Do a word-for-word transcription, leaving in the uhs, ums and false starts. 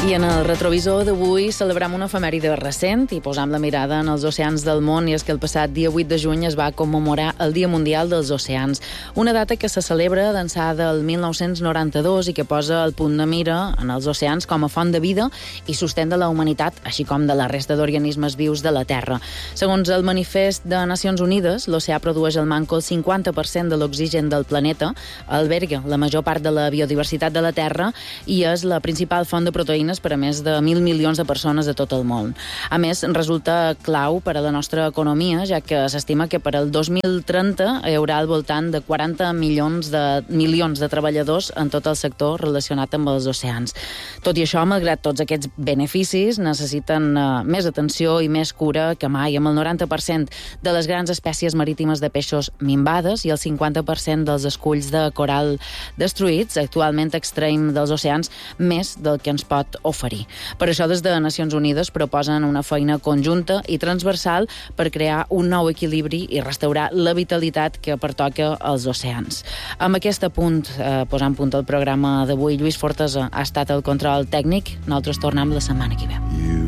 I en el retrovisor d'avui celebrem una efemèride recent i posam la mirada en els oceans del món, i és que el passat dia vuit de juny es va commemorar el Dia Mundial dels Oceans, una data que se celebra d'ençà del mil nou-cents noranta-dos i que posa el punt de mira en els oceans com a font de vida i sostén de la humanitat, així com de la resta d'organismes vius de la Terra. Segons el Manifest de Nacions Unides, l'oceà produeix al manco el cinquanta per cent de l'oxigen del planeta, alberga la major part de la biodiversitat de la Terra i és la principal font de proteïnes per a més de mil milions de persones a tot el món. A més, resulta clau per a la nostra economia, ja que s'estima que per al dos mil trenta hi haurà al voltant de quaranta milions de, milions de treballadors en tot el sector relacionat amb els oceans. Tot i això, malgrat tots aquests beneficis, necessiten uh, més atenció i més cura que mai, amb el noranta per cent de les grans espècies marítimes de peixos minvades i el cinquanta per cent dels esculls de coral destruïts. Actualment extraïm dels oceans més del que ens pot oferir. Per això, des de Nacions Unides proposen una feina conjunta i transversal per crear un nou equilibri i restaurar la vitalitat que pertoca als oceans. Amb aquest punt, eh, posant punt al programa d'avui, Lluís Fortesa ha estat el control tècnic. Nosaltres tornem la setmana que ve.